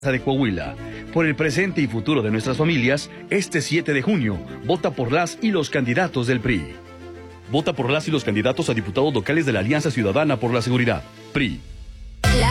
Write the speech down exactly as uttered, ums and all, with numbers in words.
de Coahuila. Por el presente y futuro de nuestras familias, este siete de junio, vota por las y los candidatos del P R I. Vota por las y los candidatos a diputados locales de la Alianza Ciudadana por la Seguridad, P R I.